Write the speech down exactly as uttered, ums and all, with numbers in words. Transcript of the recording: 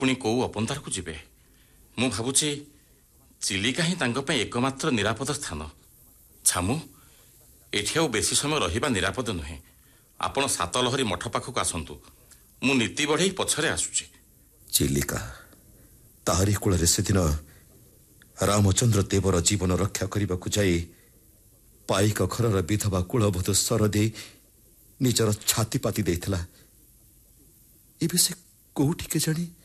ପୁଣି କୋଉ ଅପନ୍ତାରକୁ ଯିବେ? ମୁଁ ଭାବୁଛି ଚିଲିକା ହିଁ ତାଙ୍କ ପାଇଁ ଏକମାତ୍ର ନିରାପଦ ସ୍ଥାନ। ଛାମୁ, ଏଠି ଆଉ ବେଶୀ ସମୟ ରହିବା ନିରାପଦ ନୁହେଁ। ଆପଣ ସାତଲହରୀ ମଠ ପାଖକୁ ଆସନ୍ତୁ। ମୁଁ ନୀତି ବଢ଼େଇ ପଛରେ ଆସୁଛି। ଚିଲିକା, ତାହାରି କୂଳରେ ସେଦିନ ରାମଚନ୍ଦ୍ର ଦେବର ଜୀବନ ରକ୍ଷା କରିବାକୁ ଯାଇ ପାଇକ ଘରର ବିଧବା କୁଳବଧୂ ସର ଦେଇ ନିଜର ଛାତି ପାତି ଦେଇଥିଲା। ଏବେ ସେ କୋଉଠି କେଜାଣି